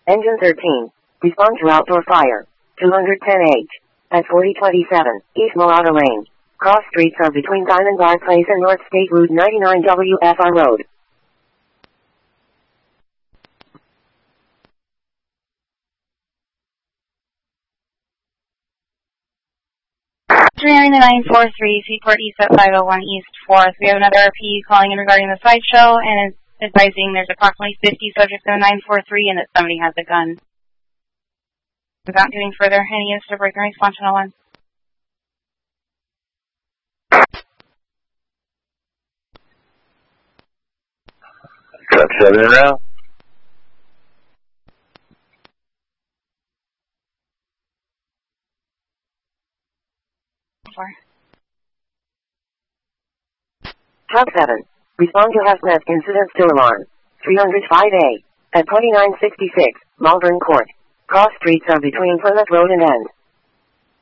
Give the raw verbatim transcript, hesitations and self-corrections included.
Engine thirteen. Respond to outdoor fire. two ten H. At forty twenty-seven, East Mulata Lane. Cross streets are between Diamond Bar Place and North State Route ninety-nine W F R Road. three nine nine four three, Seaport East at five oh one East fourth. We have another R P calling in regarding the sideshow and is advising there's approximately fifty subjects in the nine four three and that somebody has a gun. Without doing further, any units to break and response channel one. Truck seven and route. Four. Truck seven. Respond to hazmat incident still alarm. three oh five A. At twenty-nine sixty-six, Malvern Court. Cross streets are between Plymouth Road and End.